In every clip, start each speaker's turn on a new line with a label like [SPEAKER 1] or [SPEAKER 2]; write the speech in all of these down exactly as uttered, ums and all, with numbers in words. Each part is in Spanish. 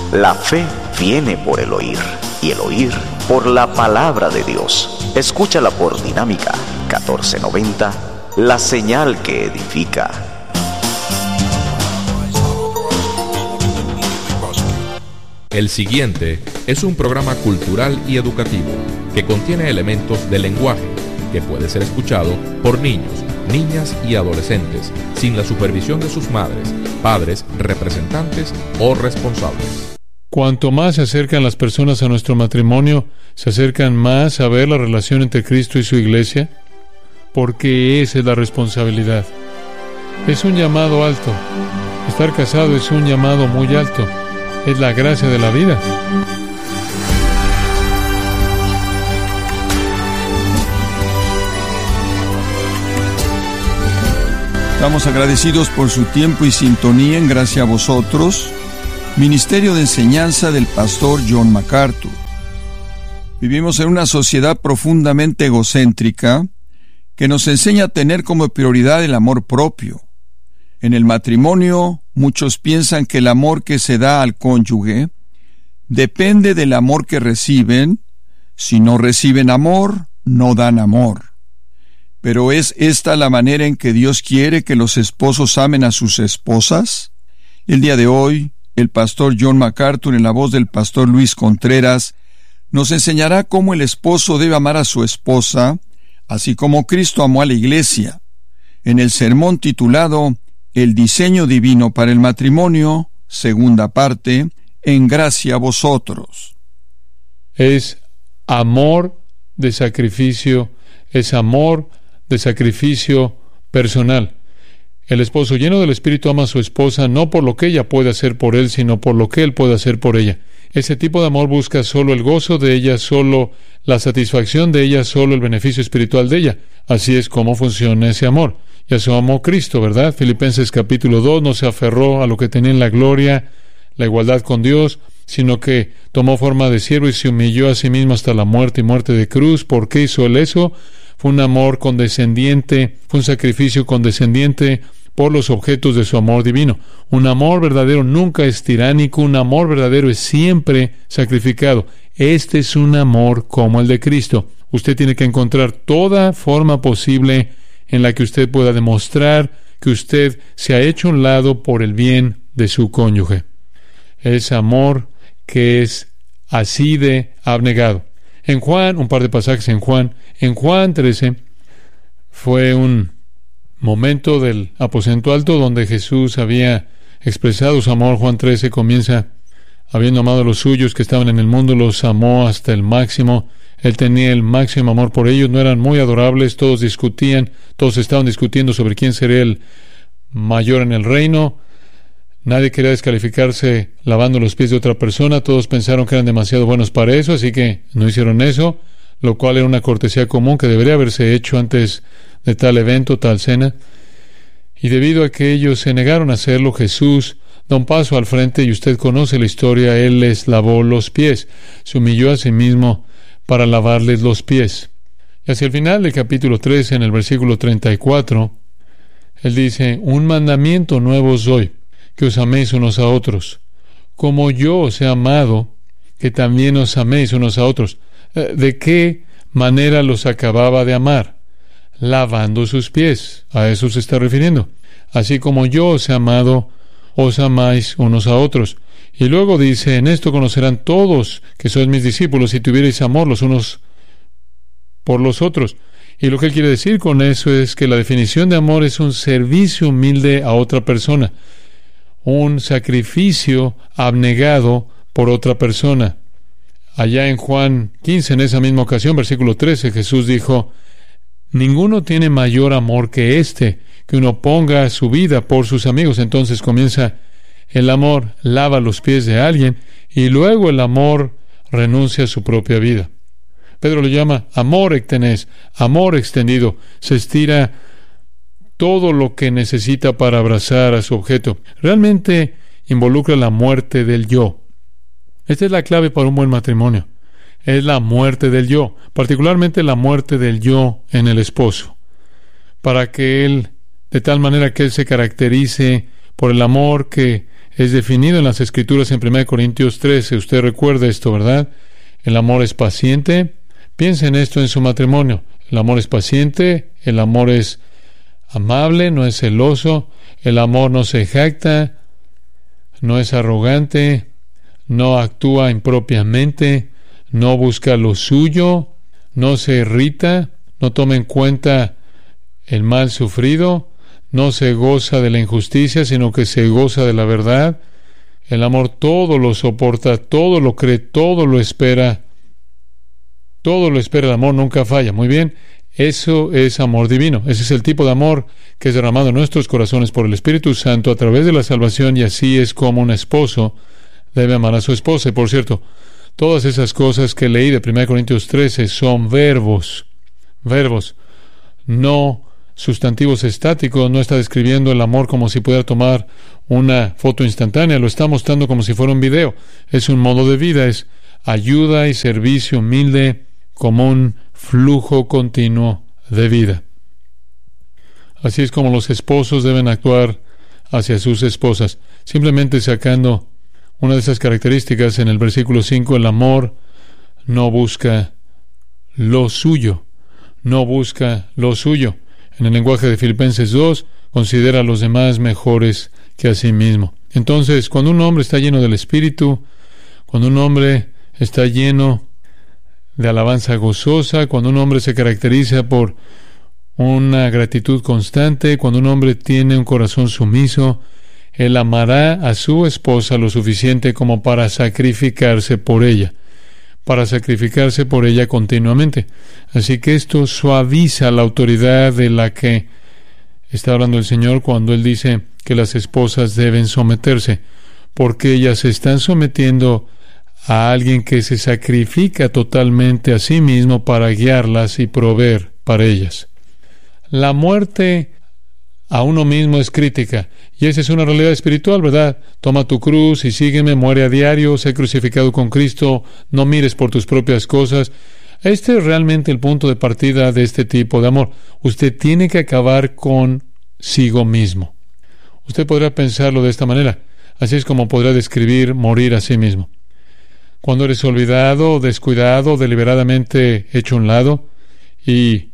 [SPEAKER 1] La fe viene por el oír, y el oír por la palabra de Dios. Escúchala por Dinámica catorce noventa, la señal que edifica.
[SPEAKER 2] El siguiente es un programa cultural y educativo que contiene elementos de lenguaje que puede ser escuchado por niños, niñas y adolescentes sin la supervisión de sus madres, padres, representantes o responsables.
[SPEAKER 3] Cuanto más se acercan las personas a nuestro matrimonio, se acercan más a ver la relación entre Cristo y su iglesia, porque esa es la responsabilidad. Es un llamado alto. Estar casado es un llamado muy alto. Es la gracia de la vida.
[SPEAKER 4] Estamos agradecidos por su tiempo y sintonía en Gracia a Vosotros, Ministerio de Enseñanza del Pastor John MacArthur. Vivimos en una sociedad profundamente egocéntrica que nos enseña a tener como prioridad el amor propio. En el matrimonio, muchos piensan que el amor que se da al cónyuge depende del amor que reciben. Si no reciben amor, no dan amor. Pero ¿es esta la manera en que Dios quiere que los esposos amen a sus esposas? El día de hoy, el pastor John MacArthur, en la voz del pastor Luis Contreras, nos enseñará cómo el esposo debe amar a su esposa, así como Cristo amó a la iglesia, en el sermón titulado El diseño divino para el matrimonio, segunda parte, en Gracia a Vosotros.
[SPEAKER 3] Es amor de sacrificio, es amor de sacrificio personal. El esposo lleno del Espíritu ama a su esposa no por lo que ella puede hacer por él, sino por lo que él puede hacer por ella. Ese tipo de amor busca solo el gozo de ella, solo la satisfacción de ella, solo el beneficio espiritual de ella. Así es como funciona ese amor. Y eso amó Cristo, ¿verdad? Filipenses capítulo dos, no se aferró a lo que tenía en la gloria, la igualdad con Dios, sino que tomó forma de siervo y se humilló a sí mismo hasta la muerte y muerte de cruz. ¿Por qué hizo él eso? Fue un amor condescendiente, fue un sacrificio condescendiente por los objetos de su amor divino. Un amor verdadero nunca es tiránico, un amor verdadero es siempre sacrificado. Este es un amor como el de Cristo. Usted tiene que encontrar toda forma posible en la que usted pueda demostrar que usted se ha hecho a un lado por el bien de su cónyuge. Es amor que es así de abnegado. En Juan, un par de pasajes en Juan, en Juan trece, fue un momento del aposento alto donde Jesús había expresado su amor. Juan trece comienza: habiendo amado a los suyos que estaban en el mundo, los amó hasta el máximo. Él tenía el máximo amor por ellos. No eran muy adorables, todos discutían, todos estaban discutiendo sobre quién sería el mayor en el reino. Nadie quería descalificarse lavando los pies de otra persona. Todos pensaron que eran demasiado buenos para eso, así que no hicieron eso, lo cual era una cortesía común que debería haberse hecho antes de tal evento, tal cena. Y debido a que ellos se negaron a hacerlo, Jesús da un paso al frente, y usted conoce la historia. Él les lavó los pies, se humilló a sí mismo para lavarles los pies. Y hacia el final del capítulo trece, en el versículo treinta y cuatro, Él dice: un mandamiento nuevo os doy, que os améis unos a otros, como yo os he amado, que también os améis unos a otros. ¿De qué manera los acababa de amar? Lavando sus pies. A eso se está refiriendo. Así como yo os he amado, os amáis unos a otros. Y luego dice: en esto conocerán todos que sois mis discípulos, si tuvierais amor los unos por los otros. Y lo que él quiere decir con eso es que la definición de amor es un servicio humilde a otra persona, un sacrificio abnegado por otra persona. Allá en Juan quince, en esa misma ocasión, versículo trece, Jesús dijo: ninguno tiene mayor amor que este, que uno ponga su vida por sus amigos. Entonces comienza el amor, lava los pies de alguien, y luego el amor renuncia a su propia vida. Pedro lo llama amor ectenés, amor extendido. Se estira todo lo que necesita para abrazar a su objeto. Realmente involucra la muerte del yo. Esta es la clave para un buen matrimonio. Es la muerte del yo, particularmente la muerte del yo en el esposo, para que él, de tal manera que él se caracterice por el amor que es definido en las Escrituras en primera Corintios trece. Usted recuerda esto, ¿verdad? El amor es paciente. Piensa en esto en su matrimonio. El amor es paciente, el amor es amable, no es celoso, el amor no se jacta, no es arrogante, no actúa impropiamente, no busca lo suyo, no se irrita, no toma en cuenta el mal sufrido, no se goza de la injusticia, sino que se goza de la verdad. El amor todo lo soporta, todo lo cree, todo lo espera, todo lo espera. El amor nunca falla. Muy bien, eso es amor divino. Ese es el tipo de amor que es derramado en nuestros corazones por el Espíritu Santo a través de la salvación, y así es como un esposo debe amar a su esposa. Y por cierto, todas esas cosas que leí de primera Corintios trece son verbos, verbos, no sustantivos estáticos. No está describiendo el amor como si pudiera tomar una foto instantánea, lo está mostrando como si fuera un video. Es un modo de vida, es ayuda y servicio humilde como un flujo continuo de vida. Así es como los esposos deben actuar hacia sus esposas, simplemente sacando una de esas características en el versículo cinco. El amor no busca lo suyo, no busca lo suyo. En el lenguaje de Filipenses dos, considera a los demás mejores que a sí mismo. Entonces, cuando un hombre está lleno del Espíritu, cuando un hombre está lleno de alabanza gozosa, cuando un hombre se caracteriza por una gratitud constante, cuando un hombre tiene un corazón sumiso, él amará a su esposa lo suficiente como para sacrificarse por ella, para sacrificarse por ella continuamente. Así que esto suaviza la autoridad de la que está hablando el Señor cuando Él dice que las esposas deben someterse, porque ellas se están sometiendo a alguien que se sacrifica totalmente a sí mismo para guiarlas y proveer para ellas. La muerte a uno mismo es crítica, y esa es una realidad espiritual, ¿verdad? Toma tu cruz y sígueme, muere a diario, sé crucificado con Cristo, no mires por tus propias cosas. Este es realmente el punto de partida de este tipo de amor. Usted tiene que acabar consigo mismo. Usted podrá pensarlo de esta manera. Así es como podrá describir morir a sí mismo. Cuando eres olvidado, descuidado, deliberadamente hecho a un lado, y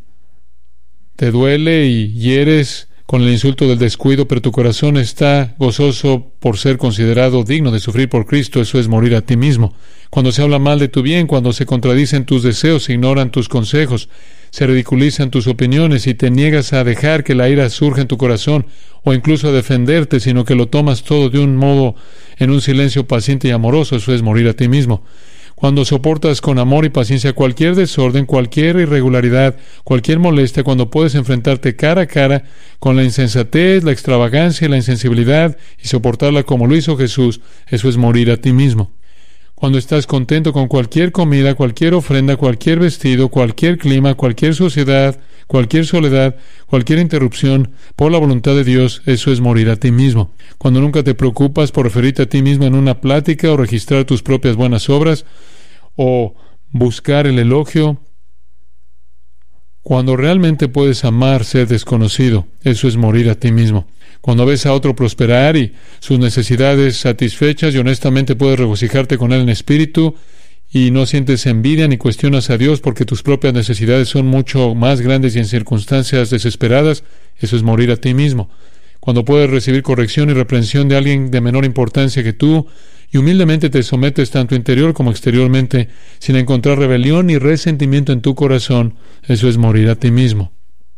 [SPEAKER 3] te duele y hieres con el insulto del descuido, pero tu corazón está gozoso por ser considerado digno de sufrir por Cristo, eso es morir a ti mismo. Cuando se habla mal de tu bien, cuando se contradicen tus deseos, se ignoran tus consejos, se ridiculizan tus opiniones y te niegas a dejar que la ira surja en tu corazón o incluso a defenderte, sino que lo tomas todo de un modo en un silencio paciente y amoroso, eso es morir a ti mismo. Cuando soportas con amor y paciencia cualquier desorden, cualquier irregularidad, cualquier molestia, cuando puedes enfrentarte cara a cara con la insensatez, la extravagancia y la insensibilidad y soportarla como lo hizo Jesús, eso es morir a ti mismo. Cuando estás contento con cualquier comida, cualquier ofrenda, cualquier vestido, cualquier clima, cualquier sociedad, cualquier soledad, cualquier interrupción, por la voluntad de Dios, eso es morir a ti mismo. Cuando nunca te preocupas por referirte a ti mismo en una plática o registrar tus propias buenas obras o buscar el elogio, cuando realmente puedes amar ser desconocido, eso es morir a ti mismo. Cuando ves a otro prosperar y sus necesidades satisfechas y honestamente puedes regocijarte con él en espíritu y no sientes envidia ni cuestionas a Dios porque tus propias necesidades son mucho más grandes y en circunstancias desesperadas, eso es morir a ti mismo. Cuando puedes recibir corrección y reprensión de alguien de menor importancia que tú y humildemente te sometes tanto interior como exteriormente sin encontrar rebelión ni resentimiento en tu corazón, eso es morir a ti mismo.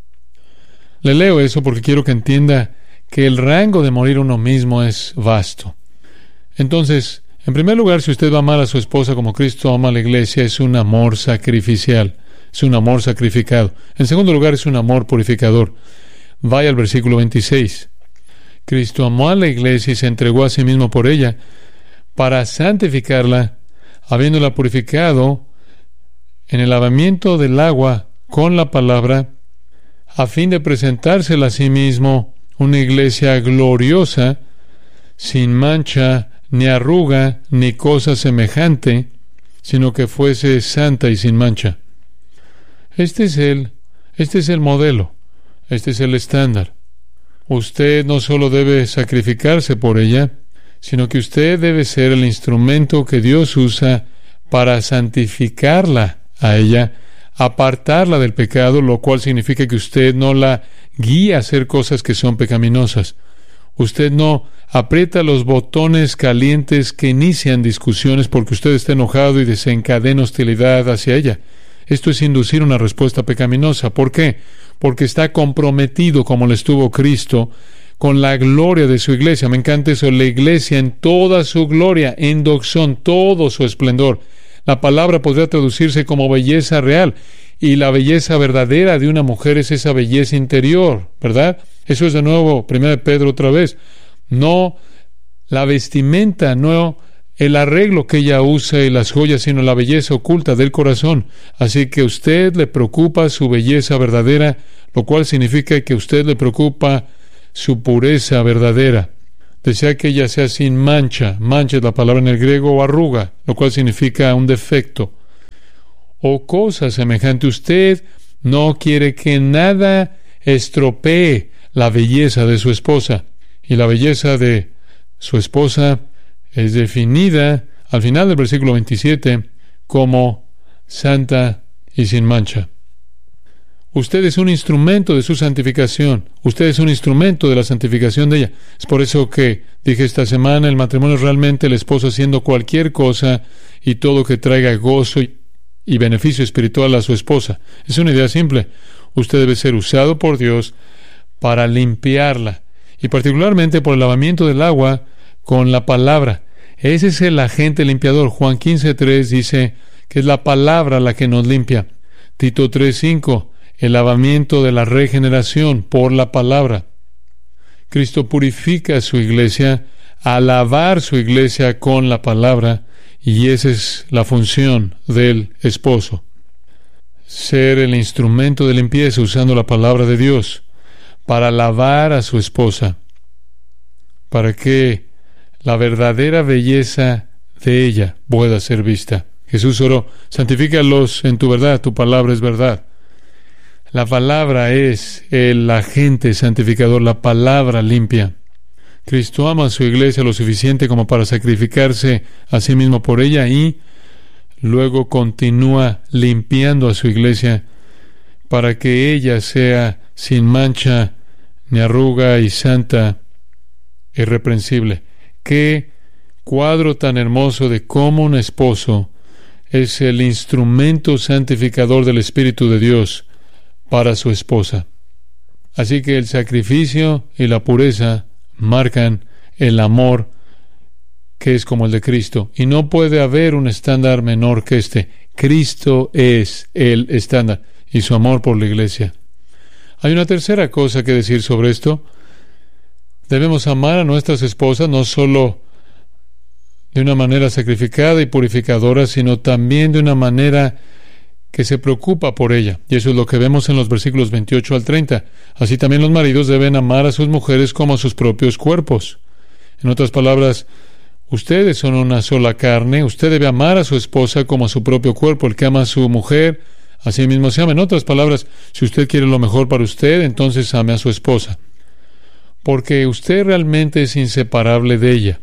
[SPEAKER 3] Le leo eso porque quiero que entienda que el rango de morir uno mismo es vasto. Entonces, en primer lugar, si usted va a amar a su esposa como Cristo ama a la iglesia, es un amor sacrificial, es un amor sacrificado. En segundo lugar, es un amor purificador. Vaya al versículo veintiséis. Cristo amó a la iglesia y se entregó a sí mismo por ella, para santificarla, habiéndola purificado en el lavamiento del agua con la palabra, a fin de presentársela a sí mismo una iglesia gloriosa, sin mancha, ni arruga, ni cosa semejante, sino que fuese santa y sin mancha. Este es el, este es el modelo, este es el estándar. Usted no solo debe sacrificarse por ella, sino que usted debe ser el instrumento que Dios usa para santificarla a ella, apartarla del pecado, lo cual significa que usted no la guía a hacer cosas que son pecaminosas. Usted no aprieta los botones calientes que inician discusiones porque usted está enojado y desencadena hostilidad hacia ella. Esto es inducir una respuesta pecaminosa. ¿Por qué? Porque está comprometido, como lo estuvo Cristo, con la gloria de su iglesia. Me encanta eso, la iglesia en toda su gloria, en doxón, todo su esplendor. La palabra podría traducirse como belleza real, y la belleza verdadera de una mujer es esa belleza interior, ¿verdad? Eso es de nuevo, primera de Pedro otra vez. No la vestimenta, no el arreglo que ella usa y las joyas, sino la belleza oculta del corazón. Así que a usted le preocupa su belleza verdadera, lo cual significa que a usted le preocupa su pureza verdadera. Desea que ella sea sin mancha. Mancha es la palabra en el griego, o arruga, lo cual significa un defecto o cosa semejante. Usted no quiere que nada estropee la belleza de su esposa. Y la belleza de su esposa es definida al final del versículo veintisiete como santa y sin mancha. Usted es un instrumento de su santificación. Usted es un instrumento de la santificación de ella. Es por eso que dije esta semana, el matrimonio es realmente el esposo haciendo cualquier cosa y todo que traiga gozo y, y beneficio espiritual a su esposa. Es una idea simple. Usted debe ser usado por Dios para limpiarla, y particularmente por el lavamiento del agua con la palabra. Ese es el agente limpiador. Juan quince tres dice que es la palabra la que nos limpia. Tito tres cinco, el lavamiento de la regeneración por la palabra. Cristo purifica a su iglesia al lavar su iglesia con la palabra, y esa es la función del esposo. Ser el instrumento de limpieza usando la palabra de Dios para lavar a su esposa, para que la verdadera belleza de ella pueda ser vista. Jesús oró: santifícalos en tu verdad, tu palabra es verdad. La palabra es el agente santificador, la palabra limpia. Cristo ama a su iglesia lo suficiente como para sacrificarse a sí mismo por ella, y luego continúa limpiando a su iglesia para que ella sea sin mancha ni arruga y santa, irreprensible. Qué cuadro tan hermoso de cómo un esposo es el instrumento santificador del Espíritu de Dios para su esposa. Así que el sacrificio y la pureza marcan el amor que es como el de Cristo, y no puede haber un estándar menor que este. Cristo es el estándar, y su amor por la iglesia. Hay una tercera cosa que decir sobre esto. Debemos amar a nuestras esposas no solo de una manera sacrificada y purificadora, sino también de una manera que se preocupa por ella. Y eso es lo que vemos en los versículos veintiocho al treinta. Así también los maridos deben amar a sus mujeres como a sus propios cuerpos. En otras palabras, ustedes son una sola carne. Usted debe amar a su esposa como a su propio cuerpo. El que ama a su mujer, a sí mismo se ama. En otras palabras, si usted quiere lo mejor para usted, entonces ame a su esposa, porque usted realmente es inseparable de ella.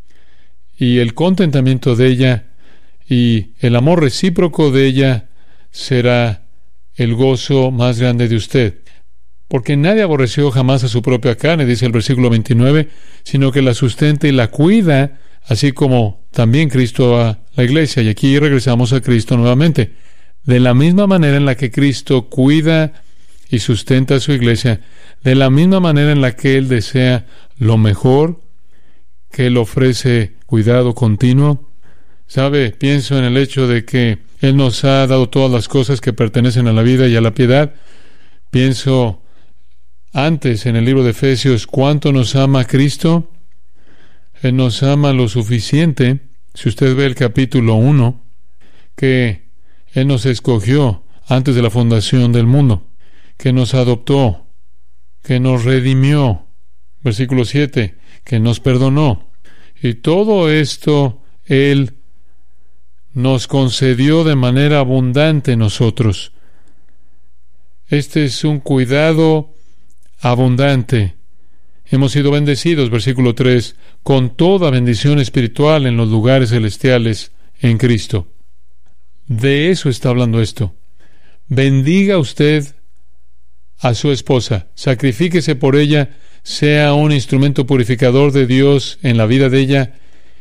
[SPEAKER 3] Y el contentamiento de ella y el amor recíproco de ella será el gozo más grande de usted. Porque nadie aborreció jamás a su propia carne, dice el versículo veintinueve, sino que la sustenta y la cuida, así como también Cristo a la iglesia. Y aquí regresamos a Cristo nuevamente. De la misma manera en la que Cristo cuida y sustenta a su iglesia, de la misma manera en la que Él desea lo mejor, que Él ofrece cuidado continuo. ¿Sabe? Pienso en el hecho de que Él nos ha dado todas las cosas que pertenecen a la vida y a la piedad. Pienso antes en el libro de Efesios, cuánto nos ama Cristo. Él nos ama lo suficiente, si usted ve el capítulo uno, que Él nos escogió antes de la fundación del mundo, que nos adoptó, que nos redimió, versículo siete, que nos perdonó. Y todo esto Él nos concedió de manera abundante en nosotros. Este es un cuidado abundante hemos sido bendecidos, versículo tres, con toda bendición espiritual en los lugares celestiales en Cristo. De eso está hablando esto. Bendiga usted a su esposa, sacrifíquese por ella, sea un instrumento purificador de Dios en la vida de ella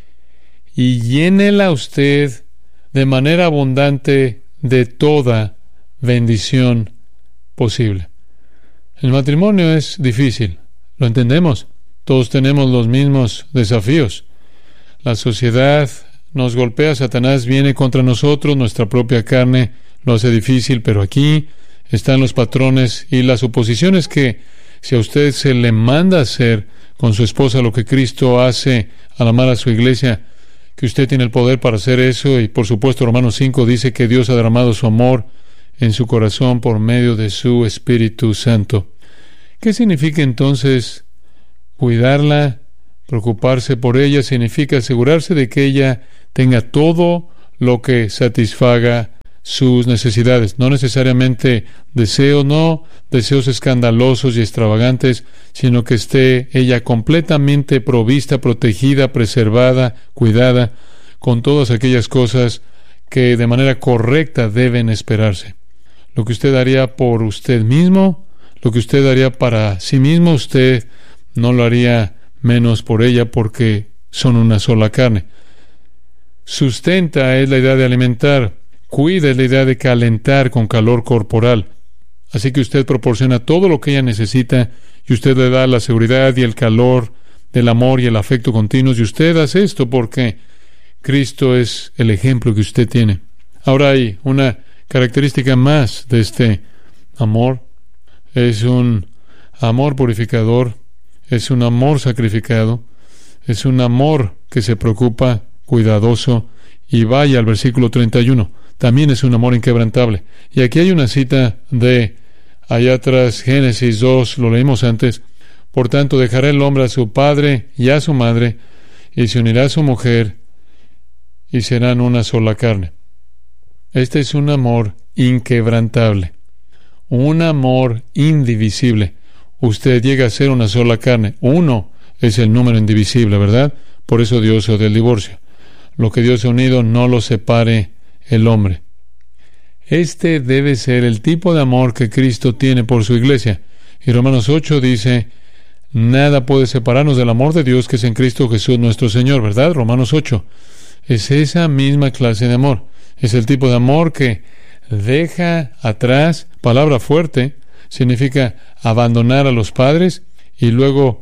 [SPEAKER 3] y llénela usted de manera abundante de toda bendición posible. El matrimonio es difícil, lo entendemos. Todos tenemos los mismos desafíos. La sociedad nos golpea, Satanás viene contra nosotros, nuestra propia carne lo hace difícil, pero aquí están los patrones y las oposiciones que, si a usted se le manda hacer con su esposa lo que Cristo hace al amar a su iglesia, que usted tiene el poder para hacer eso, y por supuesto Romanos cinco dice que Dios ha derramado su amor en su corazón por medio de su Espíritu Santo. ¿Qué significa entonces cuidarla, preocuparse por ella? Significa asegurarse de que ella tenga todo lo que satisfaga sus necesidades, no necesariamente deseos, no deseos escandalosos y extravagantes, sino que esté ella completamente provista, protegida, preservada, cuidada, con todas aquellas cosas que de manera correcta deben esperarse. Lo que usted haría por usted mismo, lo que usted haría para sí mismo, usted no lo haría menos por ella, porque son una sola carne. Sustenta es la idea de alimentar. Cuida es la idea de calentar con calor corporal. Así que usted proporciona todo lo que ella necesita y usted le da la seguridad y el calor del amor y el afecto continuos, y usted hace esto porque Cristo es el ejemplo que usted tiene. Ahora hay una característica más de este amor. Es un amor purificador, es un amor sacrificado, es un amor que se preocupa, cuidadoso, y vaya al versículo treinta y uno. También es un amor inquebrantable. Y aquí hay una cita de allá atrás, Génesis dos, lo leímos antes. Por tanto, dejará el hombre a su padre y a su madre, y se unirá a su mujer, y serán una sola carne. Este es un amor inquebrantable, un amor indivisible. Usted llega a ser una sola carne. Uno es el número indivisible, ¿verdad? Por eso Dios odia el divorcio. Lo que Dios ha unido no lo separe el hombre. Este debe ser el tipo de amor que Cristo tiene por su iglesia. Y Romanos ocho dice, nada puede separarnos del amor de Dios que es en Cristo Jesús nuestro Señor, ¿verdad? Romanos ocho. Es esa misma clase de amor. Es el tipo de amor que deja atrás, palabra fuerte, significa abandonar a los padres, y luego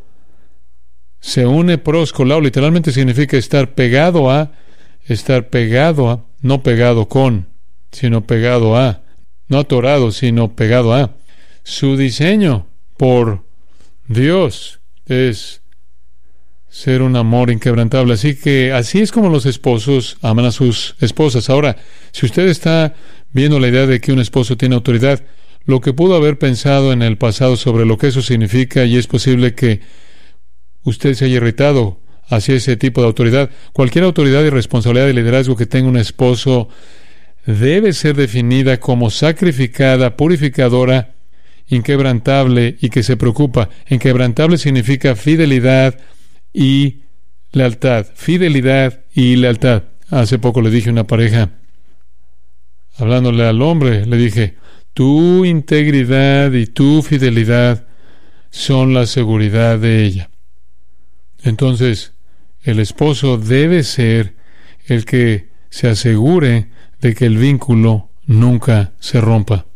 [SPEAKER 3] se une proscolao, literalmente significa estar pegado a, estar pegado a, no pegado con, sino pegado a, no atorado, sino pegado a. Su diseño por Dios es ser un amor inquebrantable. Así que así es como los esposos aman a sus esposas. Ahora, si usted está viendo la idea de que un esposo tiene autoridad, lo que pudo haber pensado en el pasado sobre lo que eso significa, y es posible que usted se haya irritado hacia ese tipo de autoridad. Cualquier autoridad y responsabilidad de liderazgo que tenga un esposo debe ser definida como sacrificada, purificadora, inquebrantable y que se preocupa. Inquebrantable significa fidelidad y lealtad. Fidelidad y lealtad. Hace poco le dije a una pareja, hablándole al hombre, le dije, tu integridad y tu fidelidad son la seguridad de ella. Entonces, el esposo debe ser el que se asegure de que el vínculo nunca se rompa.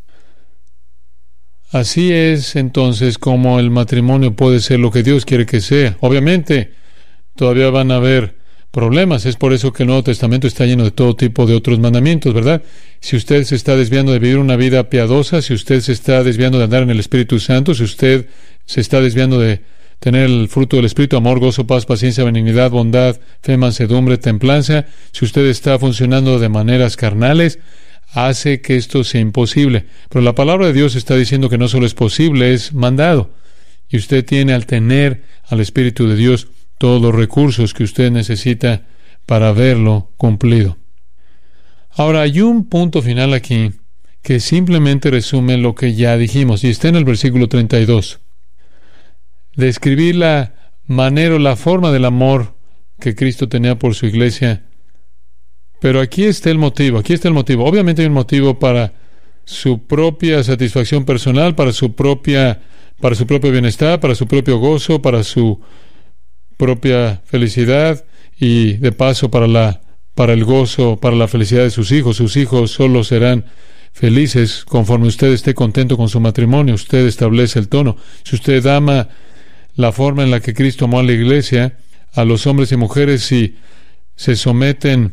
[SPEAKER 3] Así es entonces como el matrimonio puede ser lo que Dios quiere que sea. Obviamente, todavía van a haber problemas. Es por eso que el Nuevo Testamento está lleno de todo tipo de otros mandamientos, ¿verdad? Si usted se está desviando de vivir una vida piadosa, si usted se está desviando de andar en el Espíritu Santo, si usted se está desviando de tener el fruto del Espíritu, amor, gozo, paz, paciencia, benignidad, bondad, fe, mansedumbre, templanza, si usted está funcionando de maneras carnales, hace que esto sea imposible. Pero la palabra de Dios está diciendo que no solo es posible, es mandado. Y usted tiene, al tener al Espíritu de Dios, todos los recursos que usted necesita para verlo cumplido. Ahora, hay un punto final aquí que simplemente resume lo que ya dijimos, y está en el versículo treinta y dos. describir la manera o la forma del amor que Cristo tenía por su iglesia. Pero aquí está el motivo, aquí está el motivo. Obviamente hay un motivo para su propia satisfacción personal, para su propia, para su propio bienestar, para su propio gozo, para su propia felicidad y de paso para la, para el gozo, para la felicidad de sus hijos. Sus hijos solo serán felices conforme usted esté contento con su matrimonio. Usted establece el tono. Si usted ama la forma en la que Cristo amó a la iglesia, a los hombres y mujeres, si se someten,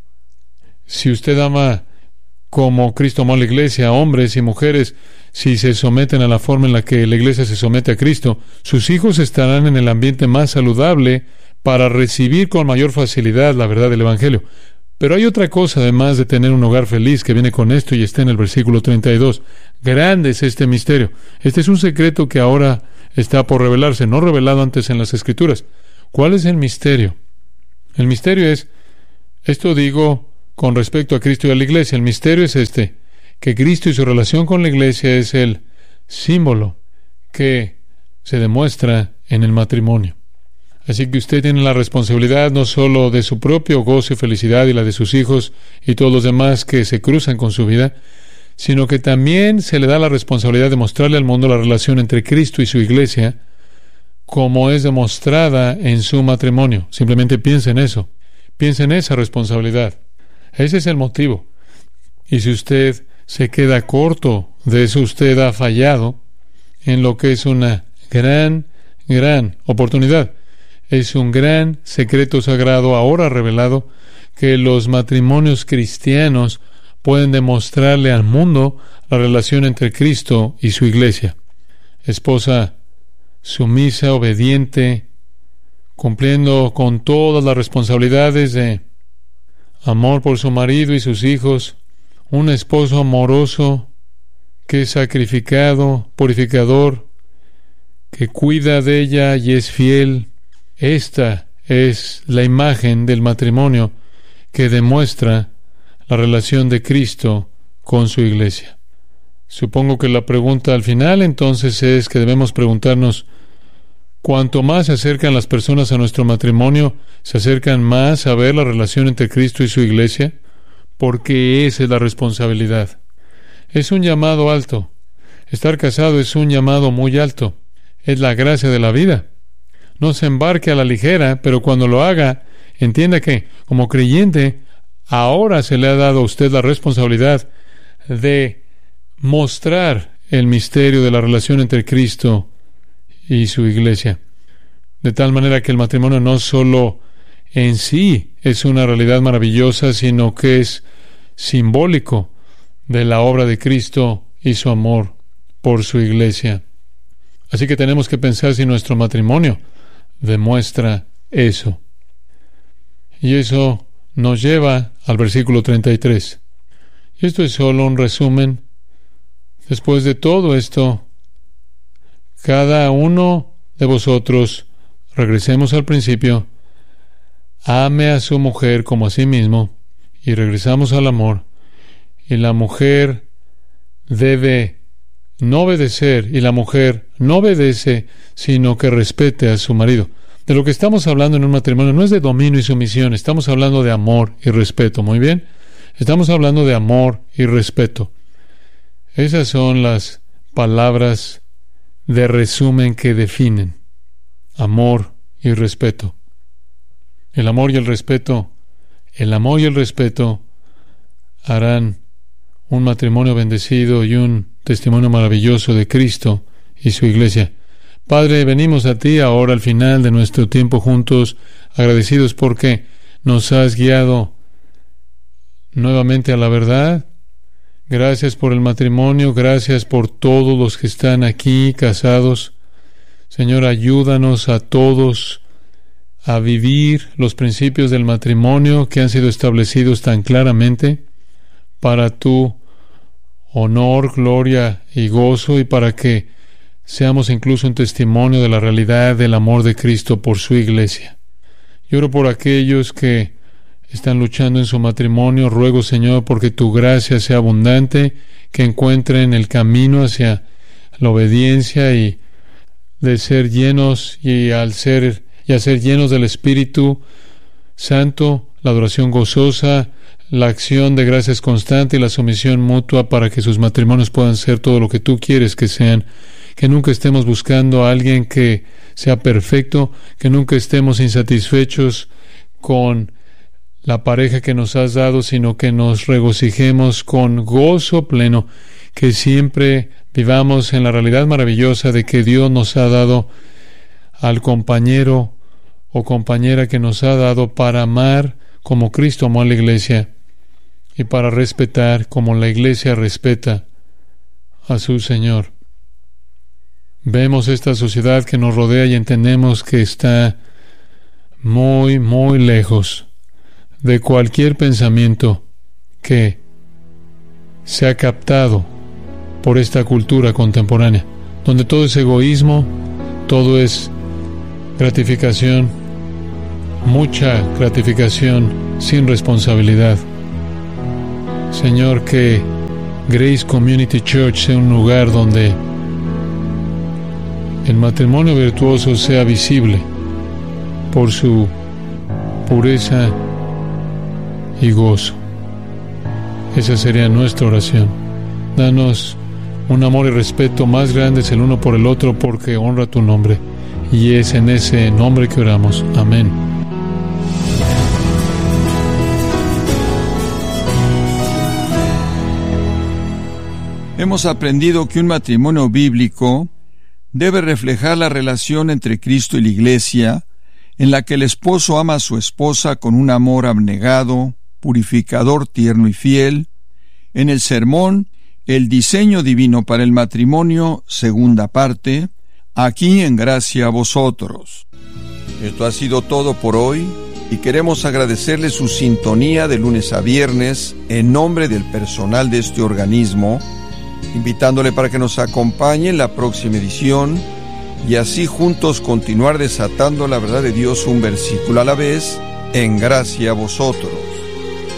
[SPEAKER 3] si usted ama como Cristo amó a la iglesia, hombres y mujeres, si se someten a la forma en la que la iglesia se somete a Cristo, sus hijos estarán en el ambiente más saludable para recibir con mayor facilidad la verdad del Evangelio. Pero hay otra cosa, además de tener un hogar feliz, que viene con esto y está en el versículo treinta y dos. Grande es este misterio. Este es un secreto que ahora está por revelarse, no revelado antes en las Escrituras. ¿Cuál es el misterio? El misterio es, esto digo con respecto a Cristo y a la iglesia, el misterio es este, que Cristo y su relación con la iglesia es el símbolo que se demuestra en el matrimonio. Así que usted tiene la responsabilidad no solo de su propio gozo y felicidad y la de sus hijos y todos los demás que se cruzan con su vida, sino que también se le da la responsabilidad de mostrarle al mundo la relación entre Cristo y su iglesia como es demostrada en su matrimonio. Simplemente piense en eso. Piense en esa responsabilidad. Ese es el motivo. Y si usted se queda corto de eso, usted ha fallado en lo que es una gran, gran oportunidad. Es un gran secreto sagrado ahora revelado que los matrimonios cristianos pueden demostrarle al mundo la relación entre Cristo y su iglesia. Esposa sumisa, obediente, cumpliendo con todas las responsabilidades de amor por su marido y sus hijos, un esposo amoroso que es sacrificado, purificador, que cuida de ella y es fiel. Esta es la imagen del matrimonio que demuestra la relación de Cristo con su iglesia. Supongo que la pregunta al final entonces es que debemos preguntarnos, cuanto más se acercan las personas a nuestro matrimonio, se acercan más a ver la relación entre Cristo y su iglesia, porque esa es la responsabilidad. Es un llamado alto. Estar casado es un llamado muy alto. Es la gracia de la vida. No se embarque a la ligera, pero cuando lo haga, entienda que, como creyente, ahora se le ha dado a usted la responsabilidad de mostrar el misterio de la relación entre Cristo y su iglesia. De tal manera que el matrimonio no solo en sí es una realidad maravillosa, sino que es simbólico de la obra de Cristo y su amor por su iglesia. Así que tenemos que pensar si nuestro matrimonio demuestra eso. Y eso nos lleva al versículo treinta y tres. Y esto es solo un resumen. Después de todo esto, cada uno de vosotros, regresemos al principio, ame a su mujer como a sí mismo, y regresamos al amor. Y la mujer debe no obedecer, y la mujer no obedece, sino que respete a su marido. De lo que estamos hablando en un matrimonio no es de dominio y sumisión, estamos hablando de amor y respeto. Muy bien, estamos hablando de amor y respeto. Esas son las palabras de resumen que definen amor y respeto. El amor y el respeto, el amor y el respeto harán un matrimonio bendecido y un testimonio maravilloso de Cristo y su iglesia. Padre, venimos a ti ahora al final de nuestro tiempo juntos, agradecidos porque nos has guiado nuevamente a la verdad. Gracias por el matrimonio, gracias por todos los que están aquí casados. Señor, ayúdanos a todos a vivir los principios del matrimonio que han sido establecidos tan claramente para tu honor, gloria y gozo, y para que seamos incluso un testimonio de la realidad del amor de Cristo por su iglesia. Yo oro por aquellos que están luchando en su matrimonio. Ruego, Señor, porque tu gracia sea abundante, que encuentren el camino hacia la obediencia y de ser llenos y al ser y a ser llenos del Espíritu Santo, la adoración gozosa, la acción de gracias constante y la sumisión mutua para que sus matrimonios puedan ser todo lo que tú quieres que sean. Que nunca estemos buscando a alguien que sea perfecto, que nunca estemos insatisfechos con la pareja que nos has dado, sino que nos regocijemos con gozo pleno, que siempre vivamos en la realidad maravillosa de que Dios nos ha dado al compañero o compañera que nos ha dado para amar como Cristo amó a la iglesia y para respetar como la iglesia respeta a su Señor. Vemos esta sociedad que nos rodea y entendemos que está muy, muy lejos de cualquier pensamiento que se ha captado por esta cultura contemporánea, donde todo es egoísmo, todo es gratificación, mucha gratificación sin responsabilidad. Señor, que Grace Community Church sea un lugar donde el matrimonio virtuoso sea visible por su pureza y gozo. Esa sería nuestra oración. Danos un amor y respeto más grandes el uno por el otro, porque honra tu nombre. Y es en ese nombre que oramos. Amén.
[SPEAKER 4] Hemos aprendido que un matrimonio bíblico debe reflejar la relación entre Cristo y la Iglesia, en la que el esposo ama a su esposa con un amor abnegado, purificador, tierno y fiel. En el sermón, el diseño divino para el matrimonio, segunda parte, aquí en Gracia a Vosotros. Esto ha sido todo por hoy y queremos agradecerle su sintonía de lunes a viernes en nombre del personal de este organismo, invitándole para que nos acompañe en la próxima edición y así juntos continuar desatando la verdad de Dios un versículo a la vez en Gracia a Vosotros.